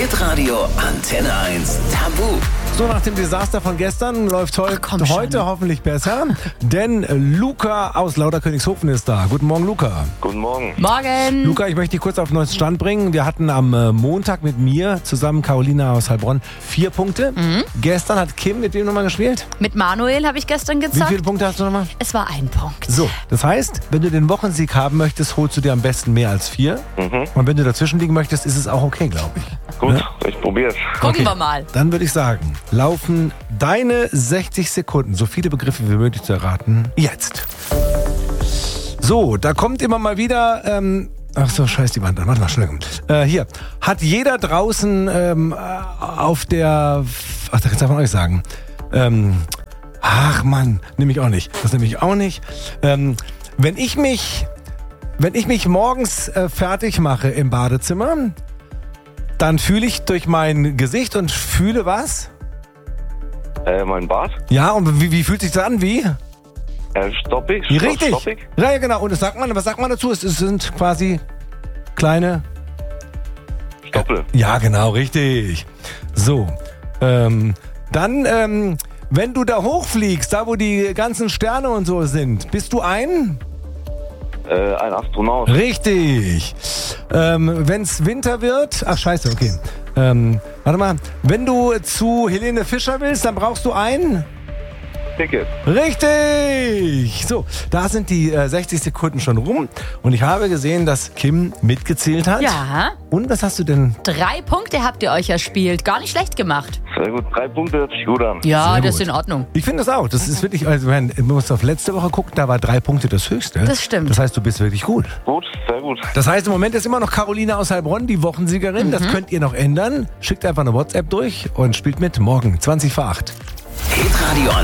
Hitradio Antenne 1 Tabu. So, nach dem Desaster von gestern läuft heute hoffentlich besser, denn Luca aus Lauterkönigshofen ist da. Guten Morgen, Luca. Guten Morgen. Morgen. Luca, ich möchte dich kurz auf den neuesten Stand bringen. Wir hatten am Montag mit mir zusammen Carolina aus Heilbronn 4 Punkte. Gestern hat Kim mit wem nochmal gespielt? Mit Manuel habe ich gestern Wie gezockt. viele Punkte hast du nochmal? Es war 1 Punkt. So, das heißt, wenn du den Wochensieg haben möchtest, holst du dir am besten mehr als 4. Und wenn du dazwischen liegen möchtest, ist es auch okay, glaube ich. Gut, Ja? ich probier's. Gucken wir mal. Dann würde ich sagen, laufen deine 60 Sekunden, so viele Begriffe wie möglich zu erraten, jetzt. So, da kommt immer mal wieder, ach so, scheiß die Wand an, warte mal, schnell. Hier, hat jeder draußen auf der, ach, das darf man auch nicht sagen. Ach Mann, nehme ich auch nicht. Das nehme ich auch nicht. Wenn ich mich morgens fertig mache im Badezimmer, dann fühle ich durch mein Gesicht und fühle was? Mein Bart? Ja, und wie fühlt sich das an? Wie? Stoppig? Richtig. Stoppig? Ja, genau. Und was sagt man dazu? Es sind quasi kleine... Stoppel. Ja, genau, richtig. So, dann, wenn du da hochfliegst, da wo die ganzen Sterne und so sind, bist du ein? Ein Astronaut. Richtig. Wenn es Winter wird... Ach, scheiße, okay. Warte mal. Wenn du zu Helene Fischer willst, dann brauchst du ein... Ticket. Richtig! So, da sind die 60 Sekunden schon rum. Und ich habe gesehen, dass Kim mitgezählt hat. Ja. Und was hast du denn? 3 Punkte habt ihr euch erspielt. Gar nicht schlecht gemacht. Sehr gut. 3 Punkte hört sich gut an. Ja, Sehr das ist gut. in Ordnung. Ich finde das auch. Das ist wirklich, also man muss auf letzte Woche gucken, da war 3 Punkte das Höchste. Das stimmt. Das heißt, du bist wirklich gut. Gut, sehr gut. Das heißt, im Moment ist immer noch Carolina aus Heilbronn die Wochensiegerin. Das könnt ihr noch ändern. Schickt einfach eine WhatsApp durch und spielt mit morgen 20 vor 8. Hitradio